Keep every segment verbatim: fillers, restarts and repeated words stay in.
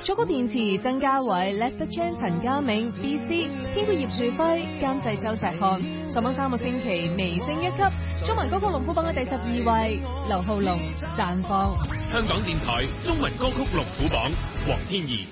作曲填詞曾家偉、Lester Chan、陳家銘、B C， 編曲葉樹輝，監製周石漢。上榜三個星期微升一級，中文歌曲龍虎榜嘅第十二位，劉浩龍《綻放》。 香港電台中文歌曲龍虎榜，黃天怡。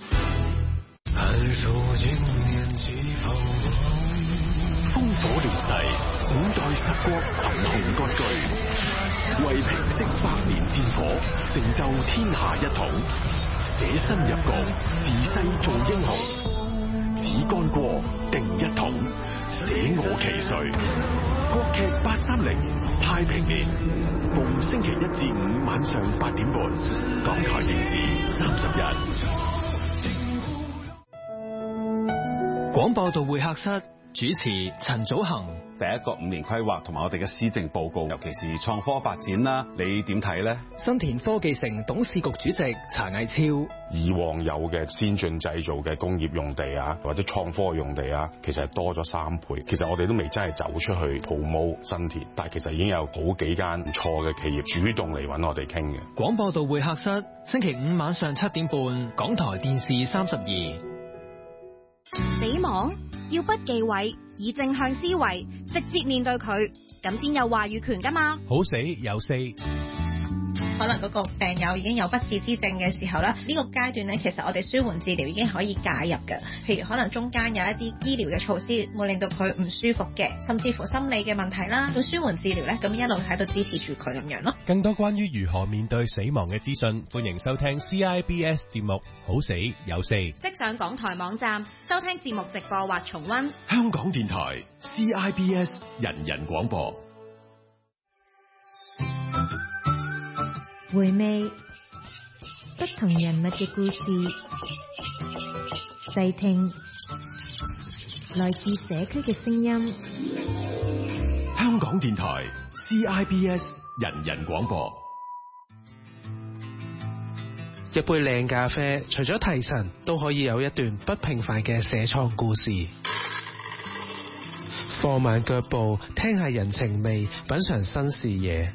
烽火亂世，五代十國群雄割據，為平息百年戰火，成就天下一統，捨身入局，時勢做英雄，只干過定一統，捨我其誰。國劇八三零太平年，逢星期一至五晚上八點半，港台電視三十一。 廣播道會客室主持陳祖恒。 第一個五年規劃同埋我哋嘅施政報告，尤其是創科發展啦，你點睇呢？ 新田科技城董事局主席查毅超。 以往有嘅先進製造嘅工業用地啊，或者創科用地啊，其實係多咗三倍。其實我哋都未真係走出去 promote 新田，但係其實已經有好幾間唔錯嘅企業主動嚟揾我哋傾嘅。 廣播道會客室星期五晚上七點半，港台電視三十二。 死亡要不忌諱，以正向思維直接面對佢，咁先有話語權噶嘛。 好死有四。 可能嗰個病友已經有不治之症嘅時候咧，呢個階段咧，其實我哋舒緩治療已經可以介入嘅。譬如可能中間有一啲醫療嘅措施會令到佢唔舒服嘅，甚至乎心理嘅問題啦。咁舒緩治療咧，咁一路喺度支持住佢咁樣咯。 更多關於如何面對死亡嘅資訊，歡迎收聽 C I B S 節目《好死有四》。 即上港台網站收聽節目直播或重溫。 香港電台 C I B S 人人廣播。 回味不同人物嘅故事，細聽來自社區嘅聲音。 香港電台 C I B S 人人廣播。 一杯靚咖啡，除咗提神，都可以有一段不平凡嘅社創故事。放慢腳步，聽下人情味，品嘗新視野。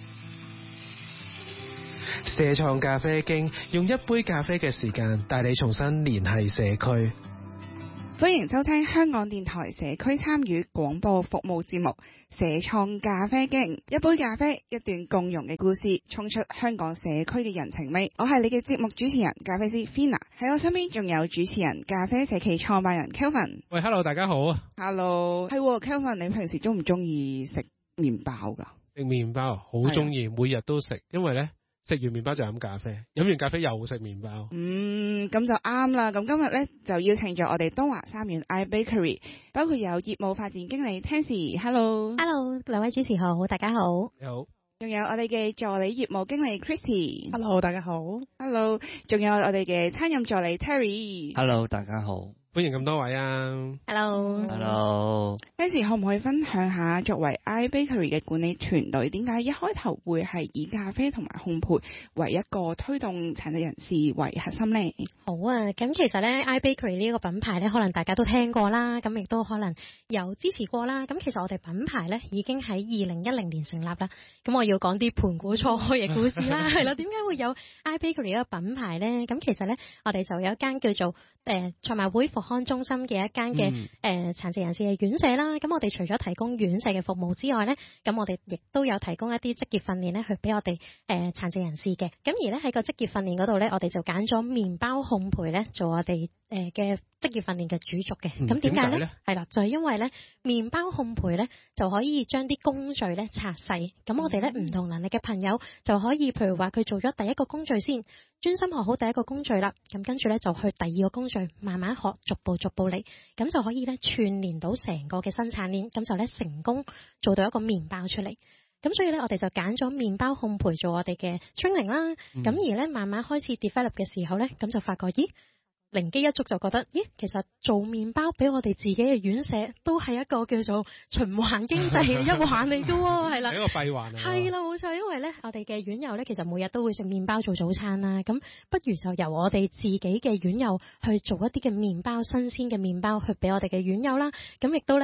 社創咖啡經，用一杯咖啡嘅時間帶你重新聯繫社區。 歡迎收聽香港電台社區參與廣播服務節目《社創咖啡經》，一杯咖啡，一段共融嘅故事，衝出香港社區嘅人情味。我係你嘅節目主持人咖啡師 Fina， 喺我身邊仲有主持人咖啡社企創辦人 Kelvin。 喂 ，Hello， 大家好啊。 Hello， 係 Kelvin， 你平時中唔中意食麵包噶？ 食麵包好中意，每日都食，因為咧。食完麵包就飲咖啡，飲完咖啡又食麵包。 嗯，咁就啱啦。咁今日咧就邀請咗我哋東華三院 iBakery， 包括有業務發展經理 Tansy，Hello，Hello， 兩位主持好，大家好。 你好。 仲有我哋嘅助理業務經理 Christy，Hello， 大家好。 Hello， 仲有我哋嘅餐飲助理 Terry，Hello， 大家好。 歡迎咁多位啊 ！Hello，Hello。 Tansy 可唔可以分享下作為 iBakery 嘅管理團隊，點解一開頭會係以咖啡同埋烘焙為一個推動殘疾人士為核心呢？ 好啊，咁其實咧 iBakery 呢個品牌咧，可能大家都聽過啦，咁亦都可能有支持過啦。咁其實我哋品牌咧已經喺二零一零年成立啦。咁我要講啲盤古初開嘅故事啦，係啦，點解會有 iBakery 呢個品牌咧？咁其實咧，我哋就有一間叫做誒賽馬會復康中心嘅一間嘅誒殘疾人士嘅院舍啦。咁我哋除咗提供院舍嘅服務之外咧，咁我哋亦都有提供一啲職業訓練咧，去俾我哋誒殘疾人士嘅。咁而咧喺個職業訓練嗰度咧，我哋就揀咗麵包烘焙咧做我哋誒嘅職業訓練嘅主軸嘅。咁點解咧？係啦，就係因為咧麵包烘焙咧就可以將啲工序咧拆細。咁我哋咧唔同能力嘅朋友就可以，譬如話佢做咗第一個工序先，專心學好第一個工序啦。咁跟住咧就去第二個工序，慢慢學，逐步逐步嚟，咁就可以咧串連到成個嘅生產鏈，咁就咧成功做到一個麵包出嚟。咁所以咧，我哋就揀咗麵包烘焙做我哋嘅 training 啦。咁、嗯、而咧慢慢開始 develop 嘅時候咧，咁就發覺，咦，靈機一觸就覺得，咦，其實做麵包俾我哋自己嘅院舍都係一個叫做循環經濟嘅一環嚟㗎喎，係啦， 係一個閉環啊， 係啦，冇錯，因為咧我哋嘅院友咧其實每日都會食麵包做早餐啦，咁不如就由我哋自己嘅院友去做一啲嘅麵包，新鮮嘅麵包去俾我哋嘅院友啦，咁亦都咧誒、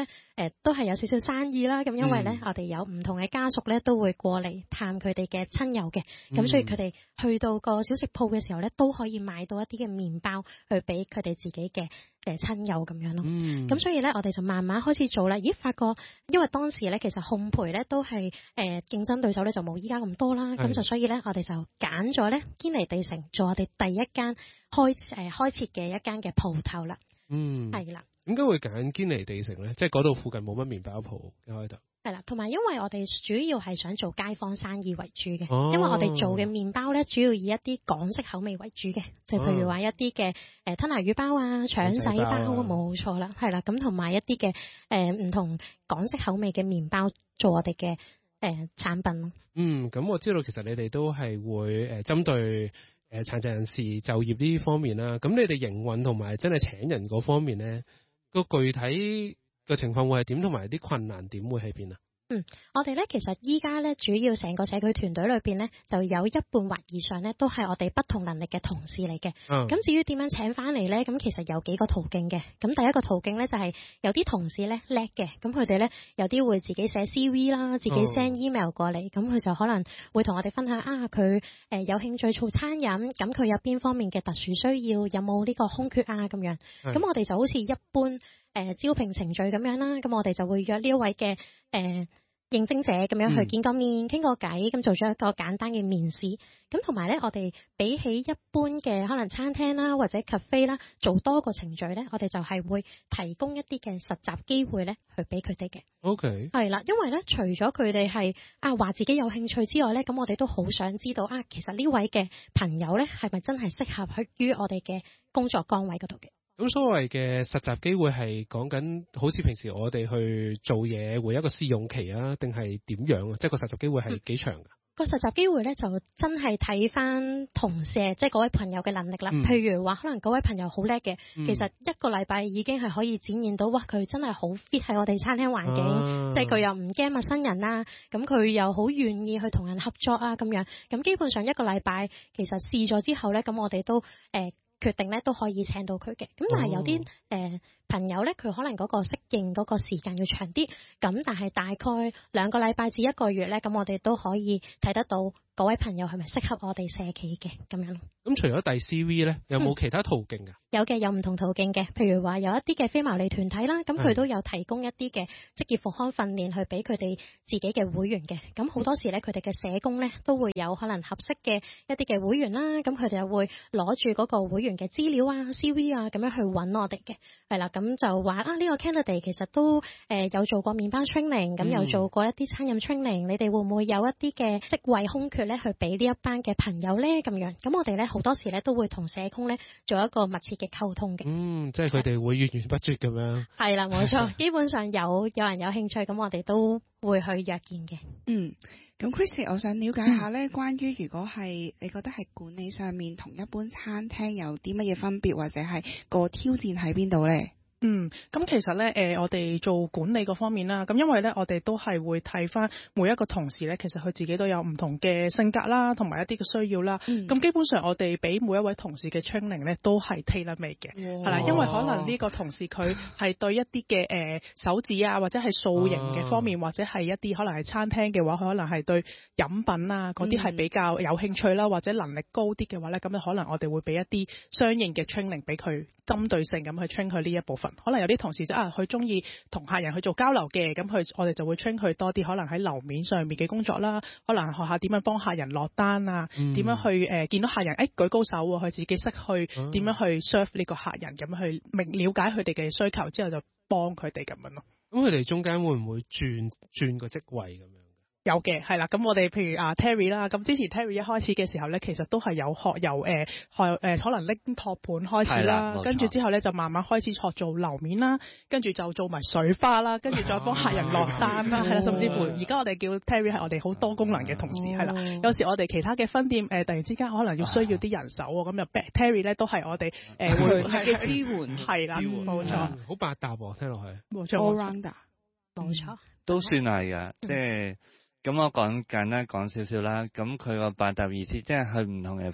呃、都係有少少生意啦。咁因為咧、 嗯， 我哋有唔同嘅家屬咧都會過嚟探佢哋嘅親友嘅，咁、 嗯、 所以佢哋去到個小食鋪嘅時候咧，都可以買到一啲嘅麵包去俾佢哋自己嘅誒親友咁樣咯。咁、嗯、所以咧，我哋就慢慢開始做啦。咦，發覺因為當時咧，其實烘焙咧都係誒競爭對手咧就冇依家咁多啦。咁就所以咧，我哋就揀咗咧堅尼地城做我哋第一間開誒、呃、開設嘅一間嘅鋪頭啦。嗯，係啦。 點解會揀堅尼地城咧？即係嗰度附近冇乜麵包鋪嘅開頭。 係啦，同埋因為我哋主要係想做街坊生意為主嘅、哦，因為我哋做嘅麵包咧，主要以一啲港式口味為主嘅，就譬如話一啲嘅誒吞拿魚包啊、腸仔包，冇錯啦，係啦，咁同埋一啲嘅誒唔同港式口味嘅麵包做我哋嘅誒產品咯。嗯， 咁我知道其實你哋都係會誒針對誒殘疾人士就業呢方面啦。咁你哋營運同埋真係請人嗰方面咧，個具體個情況會係點，同埋啲困難點會喺邊啊？ 嗯，我哋咧其實依家咧主要成個社區團隊裏邊咧，就有一半或以上咧都係我哋不同能力嘅同事嚟嘅。嗯，咁至於點樣請翻嚟咧？咁其實有幾個途徑嘅。咁第一個途徑咧就係有啲同事咧叻嘅，咁佢哋咧有啲會自己寫 C V 啦，自己 send email 過嚟，咁、嗯、佢就可能會同我哋分享啊，佢誒有興趣做餐飲，咁佢有邊方面嘅特殊需要，有冇呢個空缺啊咁樣。咁我哋就好似一般誒、呃、招聘程序咁樣啦，咁我哋就會約呢一位嘅誒。呃應徵者咁樣去見個面傾個偈，咁做咗一個簡單嘅面試。咁同埋咧，我哋比起一般嘅可能餐廳啦或者 cafe 啦，做多個程序咧，我哋就係會提供一啲嘅實習機會咧，去俾佢哋嘅。OK， 係啦，因為咧除咗佢哋係啊話自己有興趣之外咧，咁我哋都好想知道啊，其實呢位嘅朋友咧係咪真係適合去於我哋嘅工作崗位嗰度嘅。 咁所謂嘅實習機會係講緊，好似平時我哋去做嘢會有一個試用期啊，定係點樣啊？即係個實習機會係幾長㗎？ 個、嗯、實習機會咧就真係睇翻同事，即係嗰位朋友嘅能力啦、嗯。譬如話，可能嗰位朋友好叻嘅，其實一個禮拜已經係可以展現到，哇！佢真係好 fit 喺我哋餐廳環境，啊、即係佢又唔驚陌生人啦，咁佢又好願意去同人合作啊咁樣。咁基本上一個禮拜其實試咗之後咧，咁我哋都誒。呃決定咧都可以請到佢嘅，咁但係有啲誒、呃、朋友咧，佢可能嗰個適應嗰個時間要長啲，咁但係大概兩個禮拜至一個月咧，咁我哋都可以睇得到嗰位朋友係咪適合我哋社企嘅咁樣咯。咁除咗遞 C V 咧，有冇其他途徑㗎？嗯、 有嘅，有唔同途徑嘅，譬如話有一啲嘅非牟利團體啦，咁佢都有提供一啲嘅職業復康訓練去俾佢哋自己嘅會員嘅。咁好多時咧，佢哋嘅社工咧都會有可能合適嘅一啲嘅會員啦，咁佢哋又會攞住嗰個會員嘅資料啊、C V 啊咁樣去揾我哋嘅，係啦，咁就話啊呢、呢個 candidate 其實都誒、呃、有做過麵包 training，咁有做過一啲餐飲 training，、嗯、你哋會唔會有一啲嘅職位空缺咧去俾呢一班嘅朋友咧咁樣？咁我哋咧好多時咧都會同社工咧做一個密切嘅溝通嘅。嗯， 即係佢哋會源源不絕咁樣。係啦，冇錯， 基本上有有人有興趣，咁我哋都會去約見嘅。 嗯，咁 Chrissy， 我想了解下咧、嗯，關於如果係你覺得係管理上面同一般餐廳有啲乜嘢分別，或者係個挑戰喺邊度咧？ 嗯，咁其實咧，誒、呃，我哋做管理嗰方面啦，咁因為咧，我哋都係會睇翻每一個同事咧，其實佢自己都有唔同嘅性格啦，同埋一啲嘅需要啦。咁、嗯、基本上我哋俾每一位同事嘅 training 咧，都係 tailor made 嘅，係啦，因為可能呢個同事佢係對一啲嘅誒手指啊，或者係塑形嘅方面，或者係一啲可能係餐廳嘅話，佢可能係對飲品啊嗰啲係比較有興趣啦，或者能力高啲嘅話咧，咁可能我哋會俾一啲相應嘅 training 俾佢，針對性咁去 train 佢呢一部分。可能有啲同事就啊，佢中意同客人去做交流嘅，咁佢我哋就會 train 佢多啲，可能喺樓面上面嘅工作啦，可能學下點樣幫客人落單啊，點、嗯、樣去誒、呃、見到客人誒、哎、舉高手喎，佢自己識去點樣去 serve 呢個客人，咁去明了解佢哋嘅需求之後就幫佢哋咁樣咯。 咁佢哋中間會唔會轉轉個職位咁樣？ 有嘅，係啦，咁我哋譬如啊 Terry 啦，咁之前 Terry 一開始嘅時候咧，其實都係有學由誒、呃、學誒、呃、可能拎托盤開始啦，跟住之後咧就慢慢開始學做樓面啦，跟住就做埋水花啦，跟住再幫客人落單啦，係啦，甚至乎而家我哋叫 Terry 係我哋好多功能嘅同事，係啦，有時我哋其他嘅分店誒、呃、突然之間可能要需要啲人手喎，咁就 Terry 咧都係我哋誒、呃、會嘅支援， 係啦，冇錯， 好百搭喎，聽落去， 冇錯 ，all rounder， 冇錯， 都算係㗎，即係。咁我講簡單講少少啦，咁佢個百搭意思即係佢唔同嘅分誒、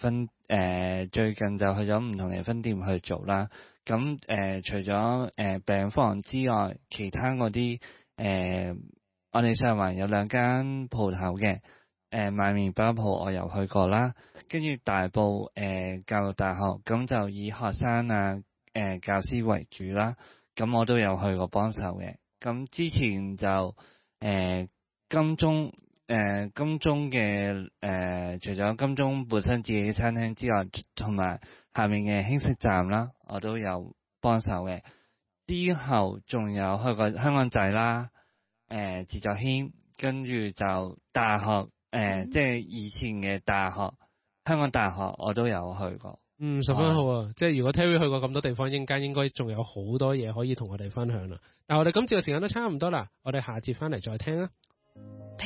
呃、最近就去咗唔同嘅分店去做啦。咁誒、呃、除咗誒、呃、病房之外，其他嗰啲誒我哋上環有兩間鋪頭嘅，誒、呃、賣麵包鋪我有去過啦。跟住大埔誒、呃、教育大學，咁就以學生啊誒、呃、教師為主啦。咁我都有去過幫手嘅。咁之前就誒、呃、金鐘。誒、呃、金鐘嘅誒、呃，除咗金鐘本身自己嘅餐廳之外，同埋下面嘅輕食站啦，我都有幫手嘅。之後仲有去過香港仔啦，誒、呃、自助軒，跟住就大學，誒、呃嗯、即係以前嘅大學，香港大學我都有去過。 嗯，十分好啊！即係如果 Terry 去過咁多地方，應間應該仲有好多嘢可以同我哋分享啦。但係我哋今次嘅時間都差唔多啦，我哋下節翻嚟再聽啦。